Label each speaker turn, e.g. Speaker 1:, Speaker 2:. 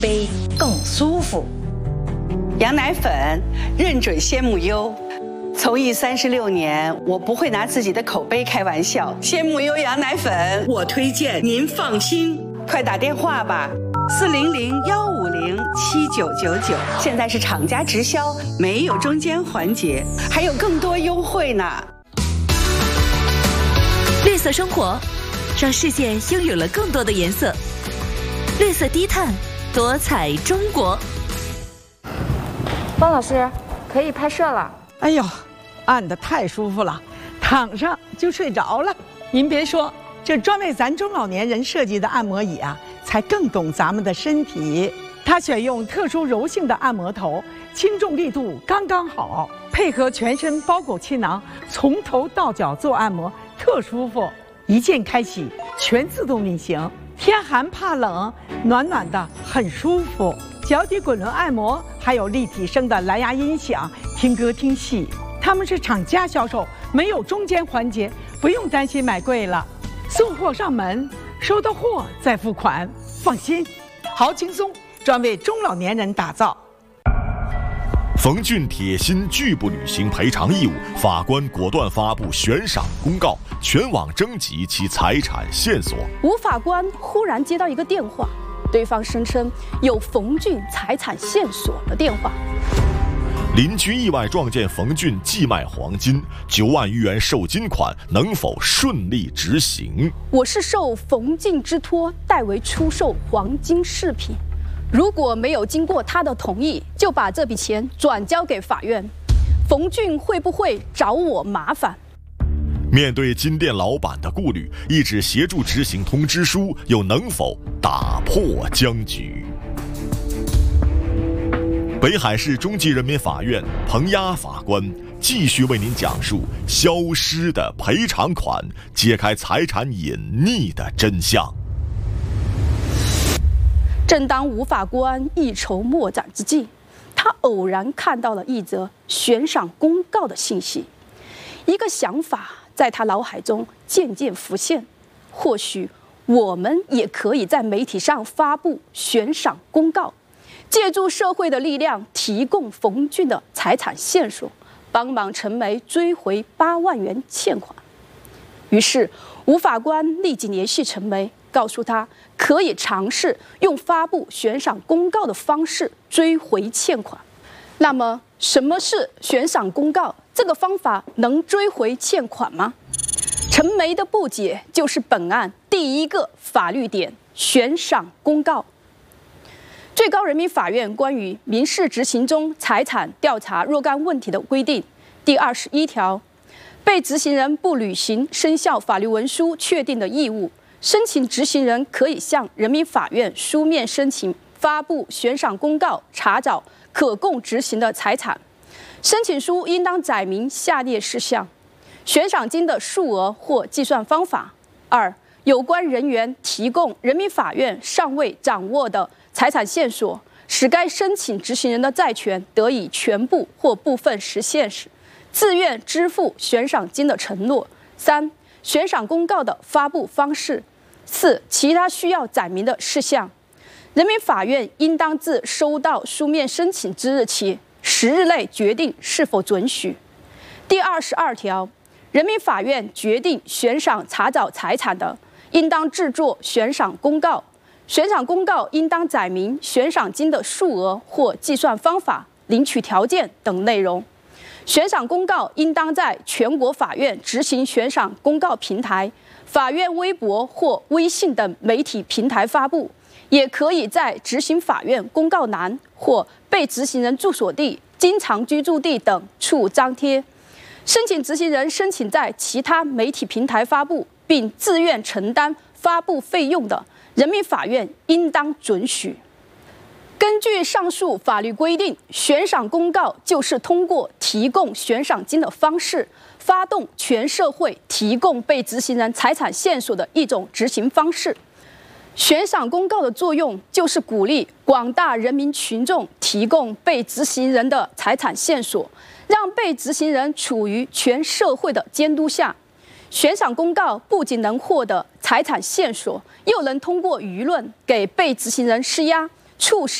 Speaker 1: 背更舒服。羊奶粉认准鲜木优，从艺36年，我不会拿自己的口碑开玩笑。鲜木优羊奶粉，我推荐，您放心。快打电话吧，400-150-7999，现在是厂家直销，没有中间环节，还有更多优惠呢。
Speaker 2: 绿色生活，让世界拥有了更多的颜色。绿色低碳，多彩中国。
Speaker 3: 方老师，可以拍摄了。
Speaker 4: 哎呦，按得太舒服了，躺上就睡着了。您别说，这专为咱中老年人设计的按摩椅啊，才更懂咱们的身体。它选用特殊柔性的按摩头，轻重力度刚刚好，配合全身包裹气囊，从头到脚做按摩，特舒服。一键开启，全自动运行，天寒怕冷，暖暖的，很舒服。脚底滚轮按摩，还有立体声的蓝牙音响，听歌听戏。他们是厂家销售，没有中间环节，不用担心买贵了。送货上门，收到货再付款，放心，豪轻松，专为中老年人打造。
Speaker 5: 冯俊铁心拒不履行赔偿义务，法官果断发布悬赏公告，全网征集其财产线索。
Speaker 6: 吴法官忽然接到一个电话，对方声称有冯俊财产线索的电话。
Speaker 5: 邻居意外撞见冯俊寄卖黄金，9万余元受金款能否顺利执行？
Speaker 6: 我是受冯俊之托，代为出售黄金饰品。如果没有经过他的同意，就把这笔钱转交给法院，冯俊会不会找我麻烦？
Speaker 5: 面对金店老板的顾虑，一纸协助执行通知书又能否打破僵局？北海市中级人民法院彭压法官继续为您讲述消失的赔偿款，揭开财产隐匿的真相。
Speaker 6: 正当吴法官一筹莫展之际，他偶然看到了一则悬赏公告的信息，一个想法在他脑海中渐渐浮现：或许我们也可以在媒体上发布悬赏公告，借助社会的力量，提供冯俊的财产线索，帮忙陈梅追回8万元欠款。于是，吴法官立即联系陈梅，告诉他可以尝试用发布悬赏公告的方式追回欠款。那么，什么是悬赏公告？这个方法能追回欠款吗？陈梅的不解就是本案第一个法律点：悬赏公告。最高人民法院关于民事执行中财产调查若干问题的规定第21条，被执行人不履行生效法律文书确定的义务，申请执行人可以向人民法院书面申请发布悬赏公告，查找可供执行的财产。申请书应当载明下列事项：悬赏金的数额或计算方法；2、有关人员提供人民法院尚未掌握的财产线索，使该申请执行人的债权得以全部或部分实现时，自愿支付悬赏金的承诺；3、悬赏公告的发布方式；4、其他需要载明的事项。人民法院应当自收到书面申请之日起10日内决定是否准许。第22条，人民法院决定悬赏查找财产的，应当制作悬赏公告。悬赏公告应当载明悬赏金的数额或计算方法、领取条件等内容。悬赏公告应当在全国法院执行悬赏公告平台、法院微博或微信等媒体平台发布，也可以在执行法院公告栏或被执行人住所地、经常居住地等处张贴。申请执行人申请在其他媒体平台发布，并自愿承担发布费用的，人民法院应当准许。根据上述法律规定，悬赏公告就是通过提供悬赏金的方式，发动全社会提供被执行人财产线索的一种执行方式。悬赏公告的作用就是鼓励广大人民群众提供被执行人的财产线索，让被执行人处于全社会的监督下。悬赏公告不仅能获得财产线索，又能通过舆论给被执行人施压， 促使